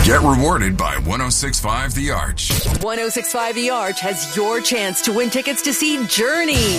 Get rewarded by 106.5 The Arch. 106.5 The Arch has your chance to win tickets to see Journey.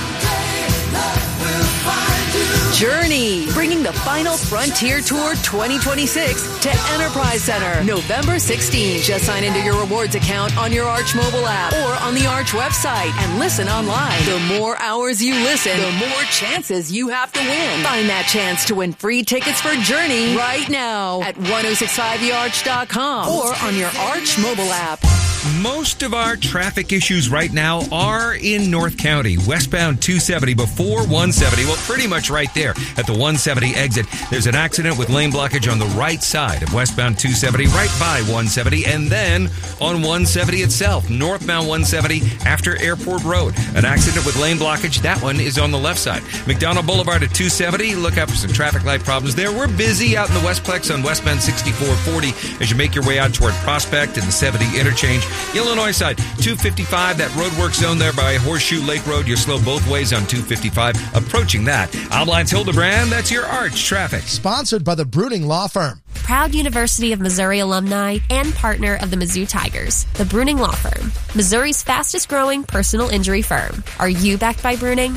Journey, bringing the final Frontier Tour 2026 to Enterprise Center, November 16th. Just sign into your rewards account on your Arch mobile app or on the Arch website and listen online. The more hours you listen, the more chances you have to win. Find that chance to win free tickets for Journey right now at 1065thearch.com or on your Arch mobile app. Most of our traffic issues right now are in North County. Westbound 270 before 170. Well, pretty much right there at the 170 exit. There's an accident with lane blockage on the right side of westbound 270, right by 170. And then on 170 itself, northbound 170 after Airport Road. An accident with lane blockage. That one is on the left side. McDonald Boulevard at 270. Look out for some traffic light problems there. We're busy out in the Westplex on westbound 6440 as you make your way out toward Prospect and the 70 interchange. Illinois side, 255, that roadwork zone there by Horseshoe Lake Road. You're slow both ways on 255. Approaching that. Albline's Hildebrand, that's your Arch traffic. Sponsored by the Bruning Law Firm. Proud University of Missouri alumni and partner of the Mizzou Tigers, the Bruning Law Firm, Missouri's fastest growing personal injury firm. Are you backed by Bruning?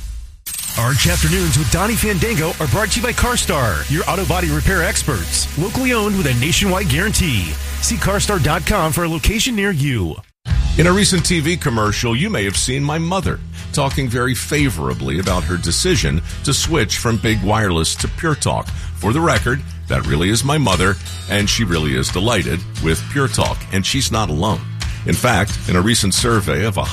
Arch Afternoons with Donnie Fandango are brought to you by CarStar, your auto body repair experts. Locally owned with a nationwide guarantee. See carstar.com for a location near you. In a recent TV commercial, you may have seen my mother talking very favorably about her decision to switch from Big Wireless to Pure Talk. For the record, that really is my mother, and she really is delighted with Pure Talk, and she's not alone. In fact, in a recent survey of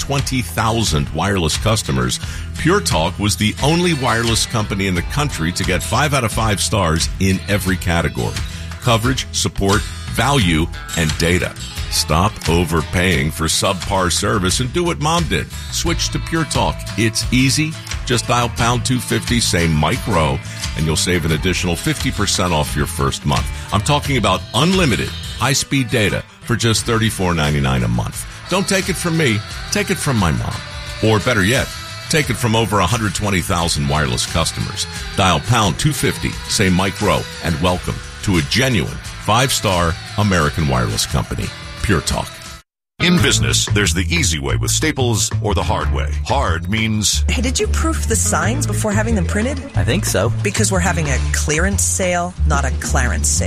120,000 wireless customers, Pure Talk was the only wireless company in the country to get 5 out of 5 stars in every category: coverage, support, value, and data. Stop overpaying for subpar service and do what Mom did. Switch to Pure Talk. It's easy. Just dial pound 250, say Mike Rowe, and you'll save an additional 50% off your first month. I'm talking about unlimited high-speed data for just $34.99 a month. Don't take it from me. Take it from my mom. Or better yet, take it from over 120,000 wireless customers. Dial pound 250, say Mike Rowe, and welcome to a genuine 5-star American wireless company. Pure Talk. In business, there's the easy way with Staples or the hard way. Hard means... Hey, did you proof the signs before having them printed? I think so. Because we're having a clearance sale, not a Clarence sale.